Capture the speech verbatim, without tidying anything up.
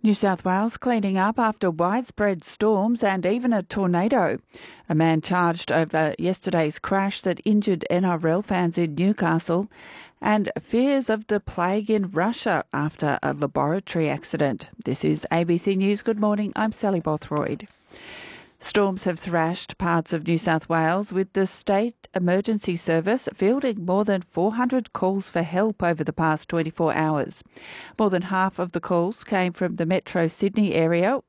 New South Wales cleaning up after widespread storms and even a tornado. A man charged over yesterday's crash that injured N R L fans in Newcastle, and fears of the plague in Russia after a laboratory accident. This is A B C News. Good morning, I'm Sally Bothroyd. Storms have thrashed parts of New South Wales, with the State Emergency Service fielding more than four hundred calls for help over the past twenty-four hours. More than half of the calls came from the Metro Sydney area,